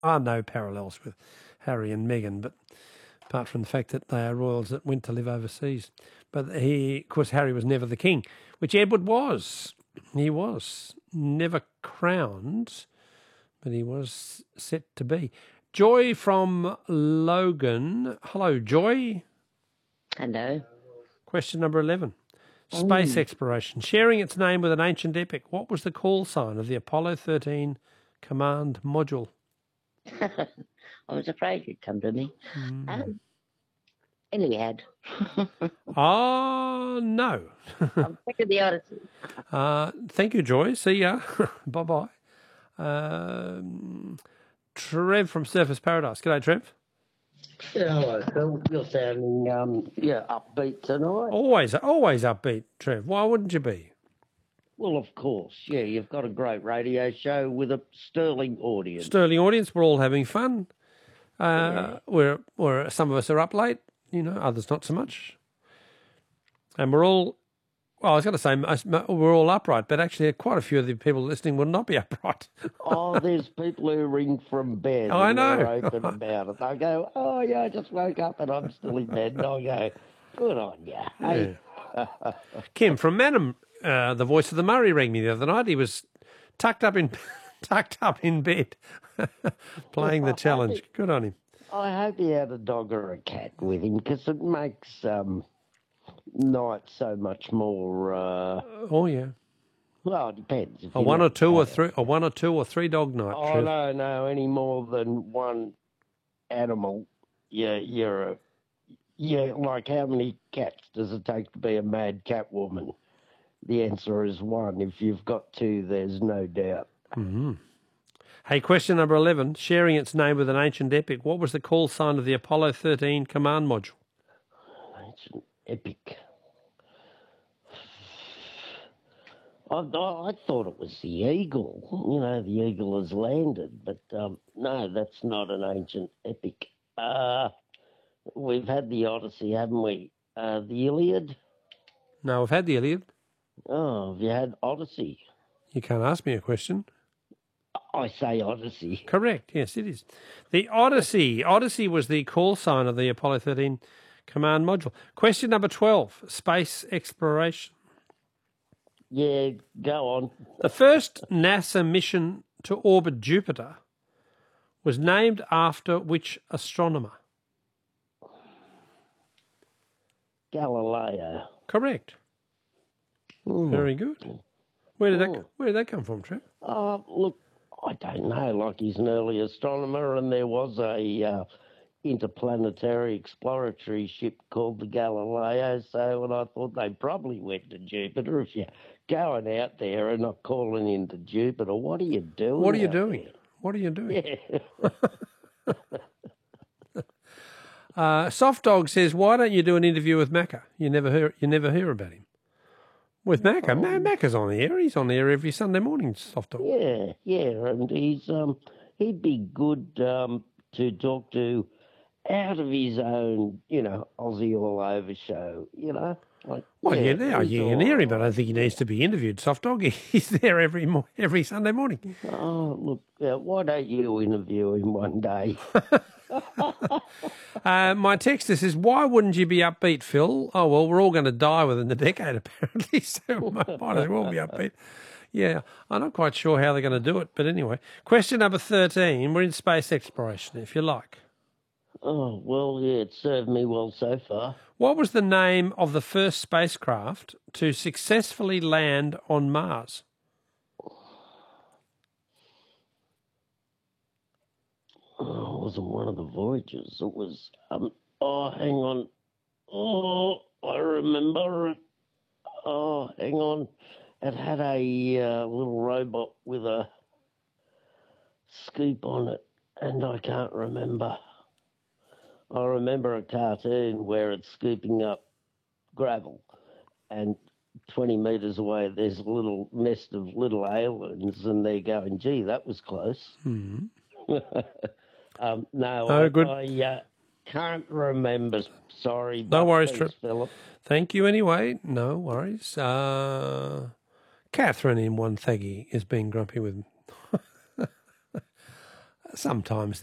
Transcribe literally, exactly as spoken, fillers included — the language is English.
are no parallels with Harry and Meghan, but apart from the fact that they are royals that went to live overseas. But he, of course, Harry was never the king, which Edward was. He was never crowned, but he was set to be. Joy from Logan. Hello, Joy. Hello. Question number eleven. Space Ooh. exploration. Sharing its name with an ancient epic, what was the call sign of the Apollo thirteen command module? I was afraid you'd come to me. Mm. Um, Iliad. Oh, no. I'm sick of the Odyssey. uh, thank you, Joy. See ya. Bye-bye. Um, Trev from Surface Paradise. G'day, Trev. Yeah, hello, Phil. You're sounding, um, yeah, upbeat tonight. Always, always upbeat, Trev. Why wouldn't you be? Well, of course, yeah. You've got a great radio show with a sterling audience. Sterling audience. We're all having fun. Uh, Yeah. we're, we're, some of us are up late, you know, others not so much. And we're all, well, I was going to say most- mo- we're all upright, but actually quite a few of the people listening will not be upright. Oh, there's people who ring from bed. I and know. They're open about it. They go, oh, yeah, I just woke up and I'm still in bed. And I go, good on you. Hey. Kim from Manham, uh, the voice of the Murray, rang me the other night. He was tucked up in tucked up in bed, playing the challenge. Good on him. I hope he had a dog or a cat with him because it makes um, night so much more. Uh, Oh yeah, well, it depends. If a you're one or not two or tired. three, a one or two or three dog night. Oh, Trev. no, no, any more than one animal. Yeah, you're a. Yeah, like how many cats does it take to be a mad cat woman? The answer is one. If you've got two, there's no doubt. Mm-hmm. Hey, question number eleven. Sharing its name with an ancient epic, what was the call sign of the Apollo thirteen command module? Ancient epic. I, I, I thought it was the eagle. You know, the eagle has landed, but um, no, that's not an ancient epic. Uh, we've had the Odyssey, haven't we? Uh, the Iliad. No, I've had the Iliad. Oh, have you had Odyssey? You can't ask me a question. I say Odyssey. Correct. Yes, it is. The Odyssey. Odyssey was the call sign of the Apollo thirteen command module. Question number twelve. Space exploration. Yeah, go on. The first NASA mission to orbit Jupiter was named after which astronomer? Galileo. Correct. Mm. Very good. Where did that Mm. Where did that come from, Trev? Uh, look, I don't know. Like he's an early astronomer, and there was a uh, interplanetary exploratory ship called the Galileo. So, and I thought they probably went to Jupiter. If you're going out there and not calling into Jupiter, what are you doing? What are you out doing? there? What are you doing? Yeah. Uh, Soft Dog says, "Why don't you do an interview with Macca? You never hear you never hear about him." With Macca, Ma- Macca's on the air. He's on the air every Sunday morning. Soft Dog. Yeah, yeah, and he's um he'd be good um to talk to out of his own, you know, Aussie all over show, you know. Like, Well, yeah, yeah, he's you can all hear him, but I right. don't think he needs to be interviewed. Soft Dog, he's there every mo- every Sunday morning. Oh, look, uh, why don't you interview him one day? Uh, my texter says, "Why wouldn't you be upbeat, Phil?" Oh well, we're all going to die within the decade, apparently, so might might as well be upbeat. Yeah, I'm not quite sure how they're going to do it, but anyway. Question number thirteen. We're in space exploration, if you like. Oh, well, yeah, it served me well so far. What was the name of the first spacecraft to successfully land on Mars? Oh, it wasn't one of the voyages. It was, um, oh, hang on. Oh, I remember it. Oh, hang on. It had a uh, little robot with a scoop on it, and I can't remember. I remember a cartoon where it's scooping up gravel, and twenty metres away there's a little nest of little aliens, and they're going, gee, that was close. Hmm. um, no, No, I, good. I uh, can't remember. Sorry. No but worries, thanks, Trip. Philip. Thank you anyway. No worries. Uh, Catherine in one thaggy is being grumpy with me. sometimes